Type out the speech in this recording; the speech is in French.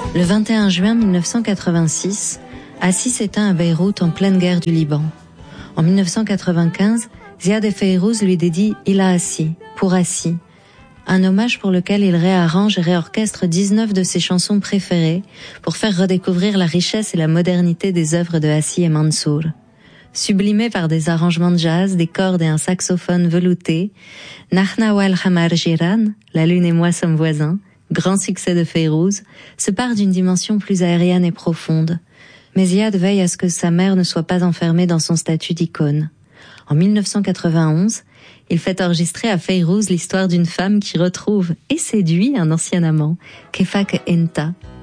Le 21 juin 1986, Hassi s'éteint à Beyrouth en pleine guerre du Liban. En 1995, Ziad et Fayrouz lui dédient Ila Hassi, pour Hassi, un hommage pour lequel il réarrange et réorchestre 19 de ses chansons préférées pour faire redécouvrir la richesse et la modernité des œuvres de Hassi et Mansour. Sublimé par des arrangements de jazz, des cordes et un saxophone velouté, Nahna wal Hamar Jiran, La lune et moi sommes voisins, grand succès de Fayrouz, se part d'une dimension plus aérienne et profonde. Mais Ziad veille à ce que sa mère ne soit pas enfermée dans son statut d'icône. En 1991, il fait enregistrer à Fayrouz l'histoire d'une femme qui retrouve et séduit un ancien amant, Kefak Enta,